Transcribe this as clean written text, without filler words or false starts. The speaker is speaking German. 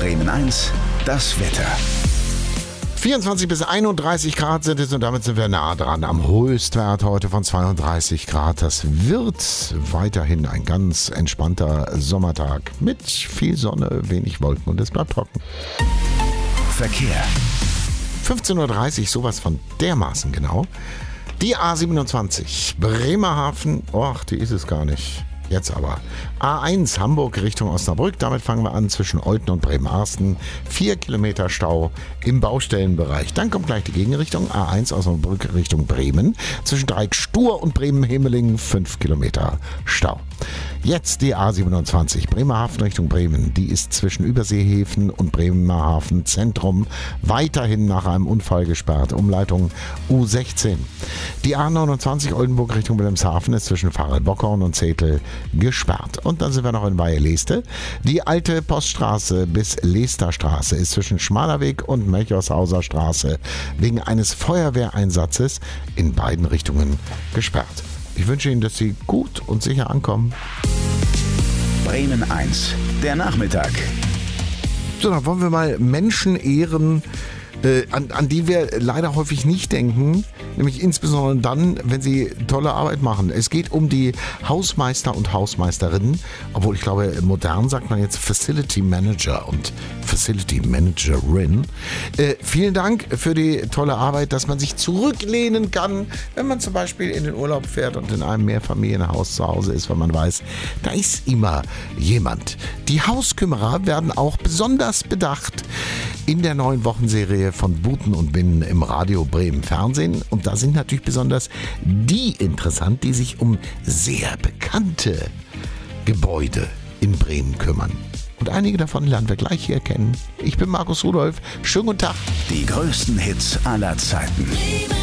Bremen 1, das Wetter. 24 bis 31 Grad sind es und damit sind wir nah dran am Höchstwert heute von 32 Grad. Das wird weiterhin ein ganz entspannter Sommertag mit viel Sonne, wenig Wolken und es bleibt trocken. Verkehr. 15.30 Uhr, sowas von dermaßen genau. Die A27 Bremerhaven, die ist es gar nicht. Jetzt aber. A1 Hamburg Richtung Osnabrück. Damit fangen wir an zwischen Olten und Bremerhaven. 4 Kilometer Stau im Baustellenbereich. Dann kommt gleich die Gegenrichtung. A1 Osnabrück Richtung Bremen. Zwischen Dreieck-Stur und Bremen-Hemelingen 5 Kilometer Stau. Jetzt die A27 Bremerhaven Richtung Bremen. Die ist zwischen Überseehäfen und Bremerhaven Zentrum weiterhin nach einem Unfall gesperrt. Umleitung U16. Die A29 Oldenburg Richtung Wilhelmshaven ist zwischen Farel-Bockhorn und Zetel gesperrt. Und dann sind wir noch in Weihe-Leeste. Die alte Poststraße bis Leesterstraße ist zwischen Schmalerweg und Melchorshauser Straße wegen eines Feuerwehreinsatzes in beiden Richtungen gesperrt. Ich wünsche Ihnen, dass Sie gut und sicher ankommen. Bremen 1, der Nachmittag. So, dann wollen wir mal Menschen ehren, an die wir leider häufig nicht denken, nämlich insbesondere dann, wenn sie tolle Arbeit machen. Es geht um die Hausmeister und Hausmeisterinnen, obwohl ich glaube, modern sagt man jetzt Facility Manager und Facility Managerin. Vielen Dank für die tolle Arbeit, dass man sich zurücklehnen kann, wenn man zum Beispiel in den Urlaub fährt und in einem Mehrfamilienhaus zu Hause ist, weil man weiß, da ist immer jemand. Die Hauskümmerer werden auch besonders bedacht in der neuen Wochenserie von Buten und Binnen im Radio Bremen Fernsehen. Und da sind natürlich besonders die interessant, die sich um sehr bekannte Gebäude in Bremen kümmern. Und einige davon lernen wir gleich hier kennen. Ich bin Markus Rudolph. Schönen guten Tag. Die größten Hits aller Zeiten.